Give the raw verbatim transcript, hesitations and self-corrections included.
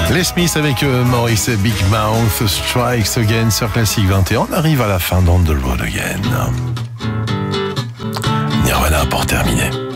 Les Smiths avec euh, Maurice et Big Mouth, Strikes Again sur Classic vingt et un. On arrive à la fin d'On the Road Again. Nirvana pour terminer.